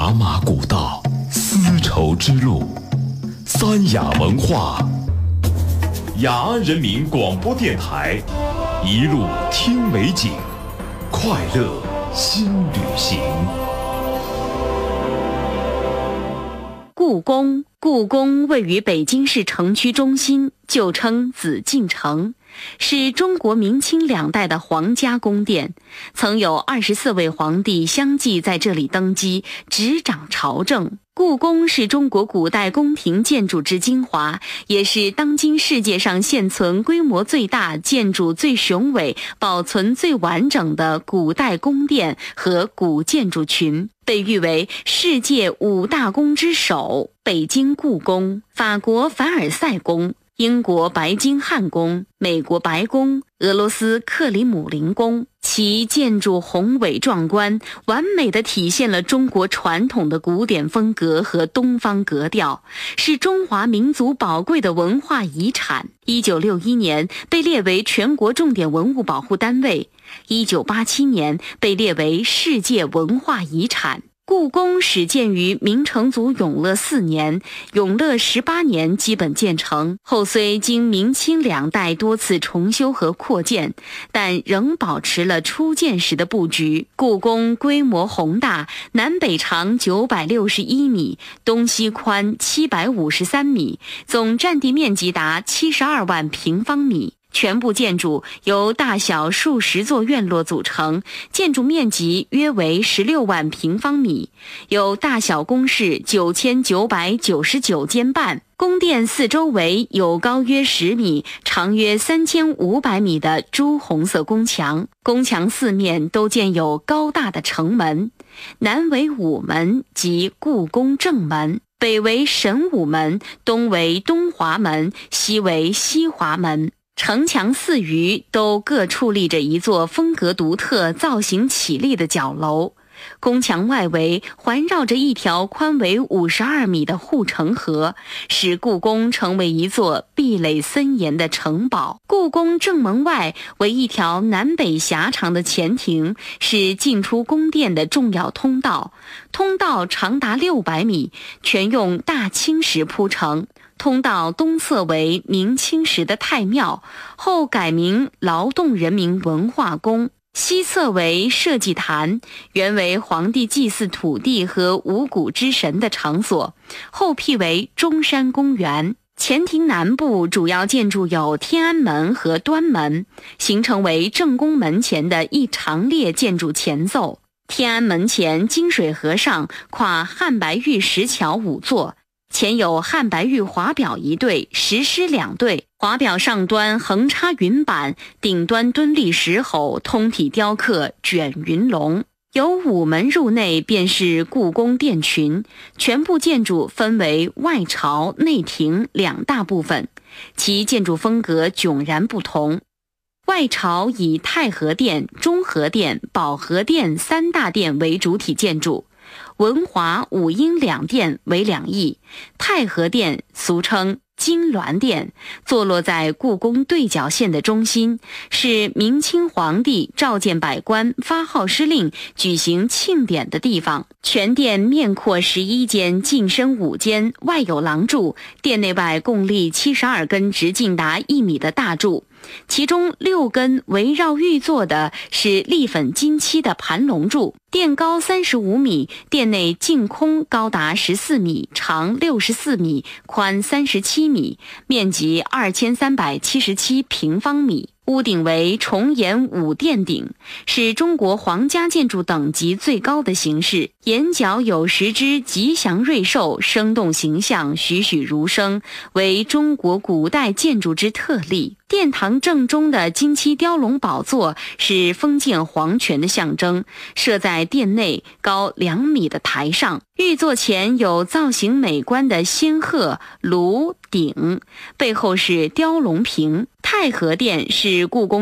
茶马古道，丝绸之路，三雅文化，雅安人民广播电台，一路听美景，快乐新旅行。 故宫位于北京市城区中心，旧称紫禁城，是中国明清两代的皇家宫殿，曾有24位皇帝相继在这里登基，执掌朝政。故宫是中国古代宫廷建筑之精华，也是当今世界上现存规模最大、建筑最雄伟、保存最完整的古代宫殿和古建筑群，被誉为世界5大宫之首。北京故宫、法国凡尔赛宫、英国白金汉宫、美国白宫、俄罗斯克里姆林宫，其建筑宏伟壮观，完美地体现了中国传统的古典风格和东方格调，是中华民族宝贵的文化遗产。1961年被列为全国重点文物保护单位，1987年被列为世界文化遗产。故宫始建于明成祖永乐4年，永乐18年基本建成，后虽经明清两代多次重修和扩建，但仍保持了初建时的布局。故宫规模宏大，南北长961米，东西宽753米，总占地面积达72万平方米。全部建筑由大小数十座院落组成，建筑面积约为16万平方米，有大小宫室9999间半。宫殿四周围有高约10米、长约3500米的朱红色宫墙，宫墙四面都建有高大的城门，南为午门即故宫正门，北为神武门，东为东华门，西为西华门。城墙四隅都各矗立着一座风格独特、造型绮丽的角楼，宫墙外围环绕着一条宽为52米的护城河，使故宫成为一座壁垒森严的城堡。故宫正门外为一条南北狭长的前庭，是进出宫殿的重要通道，通道长达600米，全用大青石铺成。通道东侧为明清时的太庙，后改名劳动人民文化宫，西侧为社稷坛，原为皇帝祭祀土地和五谷之神的场所，后辟为中山公园。前庭南部主要建筑有天安门和端门，形成为正宫门前的一长列建筑前奏。天安门前金水河上跨汉白玉石桥5座，前有汉白玉华表1对，石狮2对，华表上端横插云板，顶端敦立石猴，通体雕刻卷云龙。由午门入内便是故宫殿群，全部建筑分为外朝、内庭2大部分，其建筑风格迥然不同。外朝以太和殿、中和殿、保和殿3大殿为主体建筑，文华、武英2殿为两翼。太和殿俗称金銮殿，坐落在故宫对角线的中心，是明清皇帝召见百官、发号施令、举行庆典的地方。全殿面阔11间，进深5间，外有廊柱，殿内外共立72根直径达1米的大柱，其中6根围绕玉座的是立粉金漆的盘龙柱。殿高35米，殿内净空高达14米，长64米，宽37米，面积2377平方米。屋顶为重檐5殿顶，是中国皇家建筑等级最高的形式。檐角有10只吉祥瑞兽，生动形象，栩栩如生，为中国古代建筑之特例。殿堂正中的金漆雕龙宝座是封建皇权的象征，设在殿内高2米的台上。玉座前有造型美观的仙鹤、炉、鼎，背后是雕龙屏。太和殿是故宫